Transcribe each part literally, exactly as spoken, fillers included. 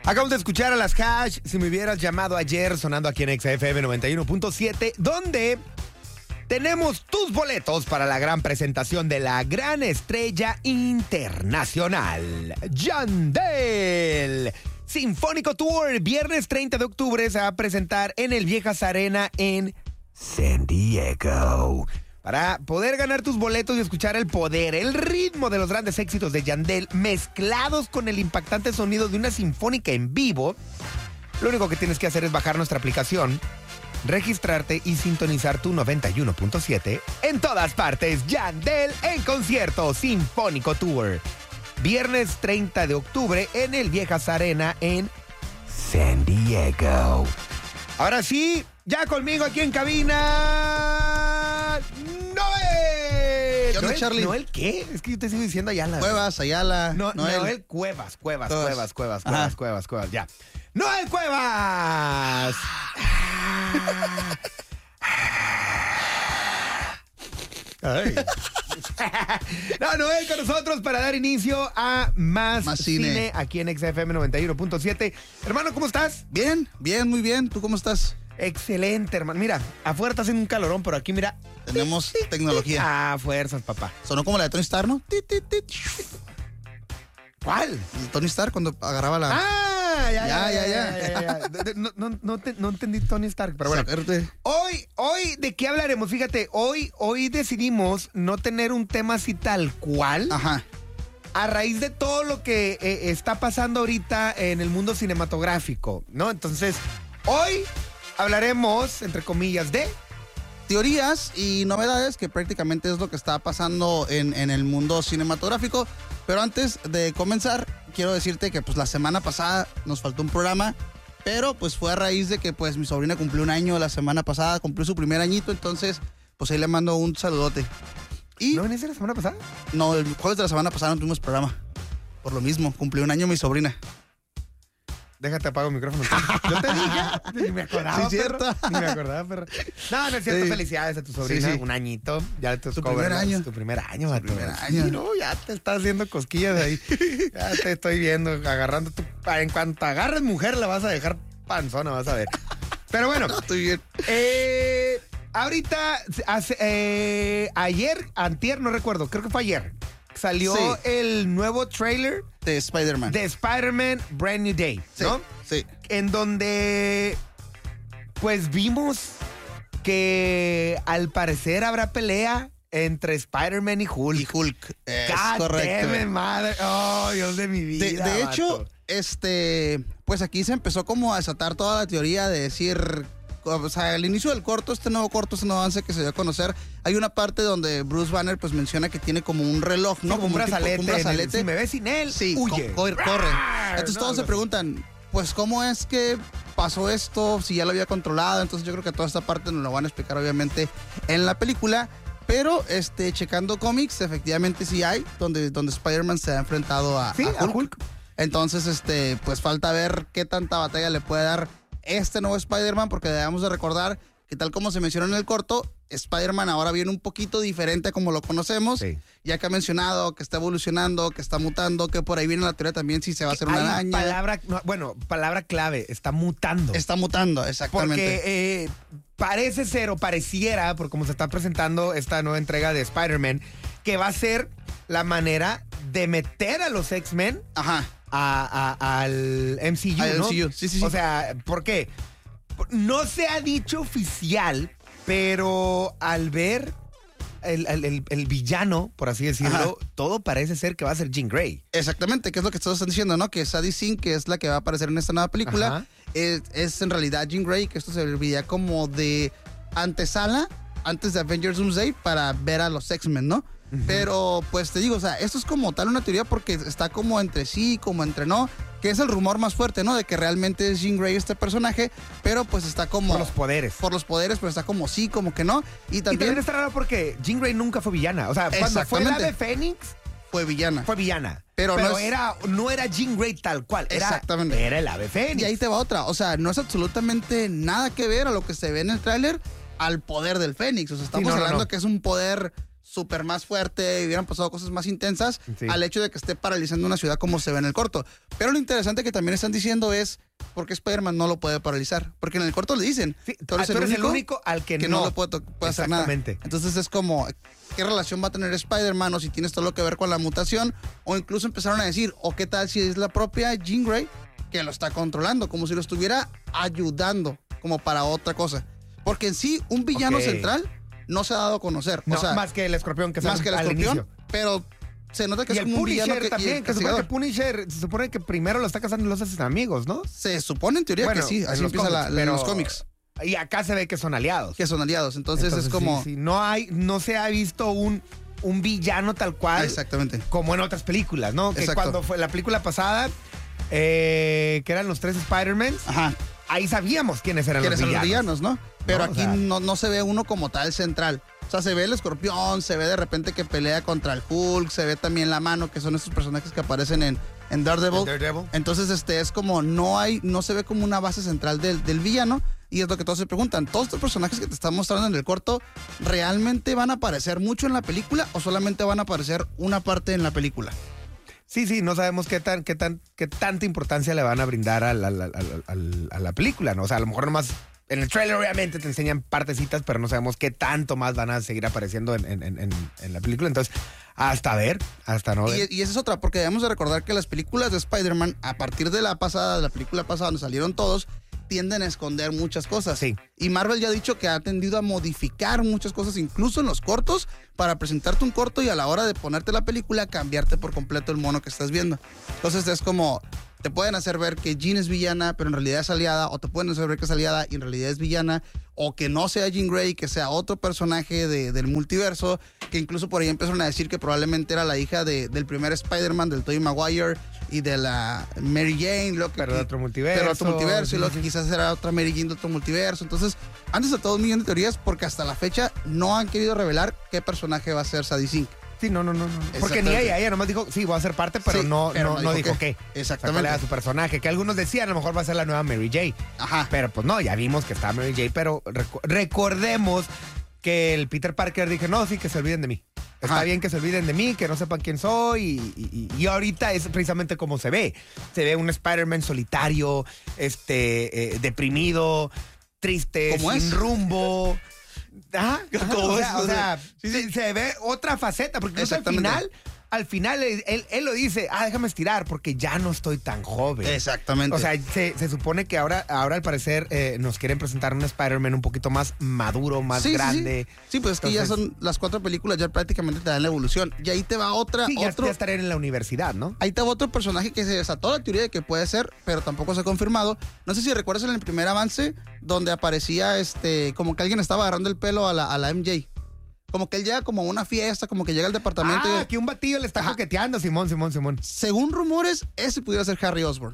Acabamos de escuchar a las Hash, Si me hubieras llamado ayer, sonando aquí en X F M noventa y uno punto siete, donde tenemos tus boletos para la gran presentación de la gran estrella internacional, Yandel. Sinfónico Tour, viernes treinta de octubre se va a presentar en el Viejas Arena en San Diego. Para poder ganar tus boletos y escuchar el poder, el ritmo de los grandes éxitos de Yandel, mezclados con el impactante sonido de una sinfónica en vivo, lo único que tienes que hacer es bajar nuestra aplicación, registrarte y sintonizar tu noventa y uno punto siete. En todas partes, Yandel en concierto, Sinfónico Tour. Viernes treinta de octubre en el Viejas Arena en San Diego. Ahora sí, ya conmigo aquí en cabina, Noel. ¿Qué onda, ¿Noel, Charlie? ¿Noel qué? Es que yo te sigo diciendo Ayala. Cuevas, Ayala. No, Noel. Noel Cuevas, Cuevas, Todos. Cuevas, Cuevas, Ajá. Cuevas, Cuevas, Cuevas, ya. ¡Noel Cuevas! Ay. No, Noel con nosotros para dar inicio a Más, Más cine. Cine. aquí en X F M noventa y uno punto siete. Hermano, ¿cómo estás? Bien, bien, muy bien. ¿Tú cómo estás? Excelente, hermano. Mira, afuera está haciendo un calorón, pero aquí, mira. Tenemos tecnología. Ah, fuerzas, papá. Sonó como la de Tony Stark, ¿no? Tit, tit, tit. ¿Cuál? Tony Stark cuando agarraba la... Ah, ya, ya, Ya, ya, ya, ya, ya. ya, ya. De- de- No, no, no, te- no entendí Tony Stark, pero bueno. Sacarte. Hoy, hoy, ¿de qué hablaremos? Fíjate, hoy, hoy decidimos no tener un tema así tal cual. Ajá. A raíz de todo lo que eh, está pasando ahorita en el mundo cinematográfico, ¿no? Entonces, hoy hablaremos, entre comillas, de... Teorías y novedades, que prácticamente es lo que está pasando en, en el mundo cinematográfico. Pero antes de comenzar, quiero decirte que pues la semana pasada nos faltó un programa, pero pues fue a raíz de que pues mi sobrina cumplió un año la semana pasada, cumplió su primer añito, entonces pues ahí le mando un saludote. Y ¿No veniste la semana pasada? no, el jueves de la semana pasada no tuvimos programa. Por lo mismo, cumplió un año mi sobrina. Déjate apago el micrófono. Yo te dije, ni me acordaba, Sí, perro. cierto. Ni me acordaba, perro. No, no es cierto. Sí. Felicidades a tu sobrina. Sí, sí. Un añito. Ya te Tu tocó primer verla. año. Tu primer año, vato. primer Sí, año. no, ya te estás haciendo cosquillas ahí. Ya te estoy viendo, agarrando tu... En cuanto agarres mujer, la vas a dejar panzona, vas a ver. Pero bueno, Estoy bien. eh, ahorita, hace, eh, ayer, antier, no recuerdo, creo que fue ayer, salió Sí. el nuevo trailer De Spider-Man. de Spider-Man Brand New Day, Sí, ¿no? sí. En donde, pues vimos que al parecer habrá pelea entre Spider-Man y Hulk. Y Hulk. Es God correcto. damn it, madre. Oh, Dios de mi vida. De, de hecho, vato. este, pues aquí se empezó como a desatar toda la teoría de decir, o sea, al inicio del corto, este nuevo corto, este nuevo avance que se dio a conocer, hay una parte donde Bruce Banner pues menciona que tiene como un reloj, Sí, ¿no? como un tipo- brazalete. un en el- brazalete. Si me ves sin él, Sí, huye. co- corre. corre. Rar, Entonces no, todos se algo así. preguntan, pues, ¿cómo es que pasó esto? Si ya lo había controlado. Entonces yo creo que toda esta parte nos lo van a explicar obviamente en la película. Pero, este, checando cómics, efectivamente sí hay, donde, donde Spider-Man se ha enfrentado a, Sí, a a Hulk. Hulk. Entonces, este, pues falta ver qué tanta batalla le puede dar este nuevo Spider-Man, porque debemos de recordar que tal como se mencionó en el corto, Spider-Man ahora viene un poquito diferente a como lo conocemos, Sí. ya que ha mencionado que está evolucionando, que está mutando, que por ahí viene la teoría también si se va a hacer una Hay araña. palabra, no, bueno, palabra clave, está mutando. Está mutando, exactamente. Porque eh, parece ser o pareciera, por cómo se está presentando esta nueva entrega de Spider-Man, que va a ser la manera de meter a los X-Men Ajá. a- a- al M C U, Al ¿no? M C U, sí, sí, sí. O sea, ¿por qué? No se ha dicho oficial, pero al ver el, el- el- el villano, por así decirlo, Ajá. todo parece ser que va a ser Jean Grey. Exactamente, que es lo que todos están diciendo, ¿no? Que Sadie Sink, que es la que va a aparecer en esta nueva película, Ajá. es, es en realidad Jean Grey, que esto serviría como de antesala antes de Avengers Doomsday para ver a los X-Men, ¿no? Pero, pues te digo, o sea, esto es como tal una teoría porque está como entre sí, como entre no, que es el rumor más fuerte, ¿no? De que realmente es Jean Grey este personaje, pero pues está como... Por los poderes. Por los poderes, pero está como sí, como que no. Y Y también, también está raro porque Jean Grey nunca fue villana. O sea, cuando fue la Exactamente. de Fénix, fue villana. fue villana. Pero no es- era, no era Jean Grey tal cual. Era, Exactamente. Era el ave Fénix. Y ahí te va otra. O sea, no es absolutamente nada que ver a lo que se ve en el tráiler al poder del Fénix. O sea, estamos Sí, no, no, hablando no. que es un poder súper más fuerte y hubieran pasado cosas más intensas Sí. al hecho de que esté paralizando una ciudad como se ve en el corto. Pero lo interesante que también están diciendo es por qué Spider-Man no lo puede paralizar. Porque en el corto le dicen, Sí, tú eres, ah, el, tú eres único el único al que, que no, lo puede, to- puede hacer nada. Exactamente. Entonces es como, ¿qué relación va a tener Spider-Man? O si tienes todo lo que ver con la mutación. O incluso empezaron a decir, o qué tal si es la propia Jean Grey que lo está controlando, como si lo estuviera ayudando como para otra cosa. Porque en sí, un villano Ok. central no se ha dado a conocer. No, o sea, más que el escorpión que más sale que el al escorpión, inicio. pero se nota que Y es el como un Punisher villano que, y también, el que se supone que castigador. Punisher se supone que primero lo está cazando y los hace amigos, ¿no? Se supone en teoría Bueno, que sí, en así los empieza la- cómics, la- en pero- los cómics, Y acá se ve que son aliados. que son aliados. Entonces, Entonces, es como... sí, sí, no hay, no se ha visto un, un villano tal cual Exactamente. como en otras películas, ¿no? Que Exacto. cuando fue la película pasada, eh, que eran los tres Spider-Man, Ajá. ahí sabíamos quiénes eran ¿Quiénes los son los villanos. villanos, no? Pero No, o aquí sea- no, no se ve uno como tal central. O sea, se ve el escorpión, se ve de repente que pelea contra el Hulk, se ve también la mano, que son estos personajes que aparecen en, en Daredevil. Daredevil. Entonces, este es como, no hay, no se ve como una base central del, del villano. Y es lo que todos se preguntan. ¿Todos estos personajes que te están mostrando en el corto realmente van a aparecer mucho en la película o solamente van a aparecer una parte en la película? Sí, sí, no sabemos qué tan, qué tan, qué tanta importancia le van a brindar a la, a la- a la- a la película, ¿no? O sea, a lo mejor nomás en el trailer obviamente te enseñan partecitas, pero no sabemos qué tanto más van a seguir apareciendo en, en- en- en la película. Entonces, hasta ver, hasta no ver. Y, y esa es otra, porque debemos de recordar que las películas de Spider-Man, a partir de la pasada, de la película pasada donde salieron todos, tienden a esconder muchas cosas. Sí. Y Marvel ya ha dicho que ha tendido a modificar muchas cosas, incluso en los cortos, para presentarte un corto y a la hora de ponerte la película, cambiarte por completo el mono que estás viendo. Entonces es como, te pueden hacer ver que Jean es villana, pero en realidad es aliada, o te pueden hacer ver que es aliada y en realidad es villana, o que no sea Jean Grey, que sea otro personaje de- del multiverso, que incluso por ahí empezaron a decir que probablemente era la hija de- del primer Spider-Man, del Tobey Maguire y de la Mary Jane, lo que, Pero de otro multiverso. pero otro multiverso, y Sí, lo sí, que sí. quizás era otra Mary Jane de otro multiverso. Entonces, antes de todo, un millón de teorías, porque hasta la fecha no han querido revelar qué personaje va a ser Sadie Sink. Sí, no, no, no, no. Porque ni Exactamente. ella, ella nomás dijo, sí, voy a ser parte, pero Sí, no, pero no, no no dijo dijo qué. qué. Exactamente. O sea, cuál era su personaje, que algunos decían, a lo mejor va a ser la nueva Mary J. Ajá. Pero pues no, ya vimos que está Mary J, pero recu- recordemos que el Peter Parker dije, no, sí, que se olviden de mí. Está Ajá. bien que se olviden de mí, que no sepan quién soy. Y, y- y ahorita es precisamente como se ve. Se ve un Spider-Man solitario, este, eh, deprimido, triste, ¿Cómo sin es? rumbo. Ajá, ajá, ¿Cómo o es? sea, o O sea, sea, sí, sí. se, se ve otra faceta, porque incluso al Exactamente. final, al final él, él- él lo dice, ah, déjame estirar, porque ya no estoy tan joven. Exactamente. O sea, se, se supone que ahora, ahora al parecer eh, nos quieren presentar un Spider-Man un poquito más maduro, más Sí, sí, sí. grande. Sí, pues es que ya Entonces- son las cuatro películas, ya prácticamente te dan la evolución. Y ahí te va otra, Sí, ya, otro. ya estarían en la universidad, ¿no? Ahí te va otro personaje que se desató la teoría de que puede ser, pero tampoco se ha confirmado. No sé si recuerdas en el primer avance donde aparecía este, como que alguien estaba agarrando el pelo a la, a la M J. Como que él llega como a una fiesta, como que llega al departamento Ah, y. que un batillo le está Ajá. coqueteando, Simón, Simón, Simón. Según rumores, ese pudiera ser Harry Osborn.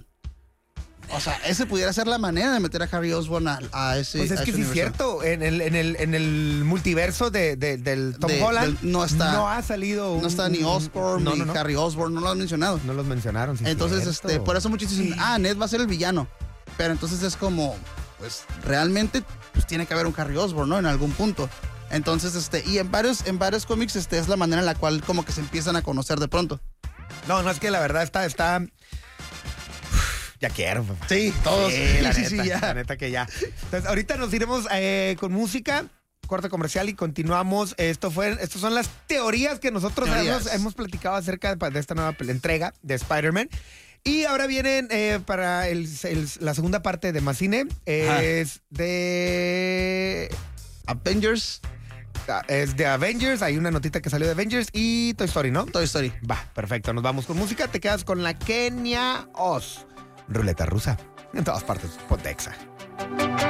O sea, ese pudiera ser la manera de meter a Harry Osborn a, a ese. Pues es a que ese sí es universo. cierto, en el, en el, en el multiverso de, de- del Tom De- Holland del- no está- no ha salido un- No está ni Osborn no, ni no, no, Harry Osborn, no lo han mencionado. no los mencionaron. sí es Entonces, cierto. este, por eso muchos dicen, ah, Ned va a ser el villano. Pero entonces es como, pues, realmente, pues tiene que haber un Harry Osborn, ¿no? En algún punto. Entonces, este, y en varios, en varios cómics, este, es la manera en la cual como que se empiezan a conocer de pronto. No, no, es que la verdad está, está... Ya quiero, papá. Sí, todos. Sí, la Sí, neta, sí, ya. la neta que ya. Entonces, ahorita nos iremos eh, con música, corte comercial y continuamos. Esto fue, estas son las teorías que nosotros Teorías. hemos, hemos platicado acerca de, de esta nueva pel- entrega de Spider-Man. Y ahora vienen eh, para el- el- la segunda parte de Macine. Ajá. Es de... Avengers, Es de Avengers. Hay una notita que salió de Avengers y Toy Story, ¿no? Toy Story. Va, perfecto. Nos vamos con música. Te quedas con la Kenia Oz. Ruleta rusa. En todas partes. Pontexa.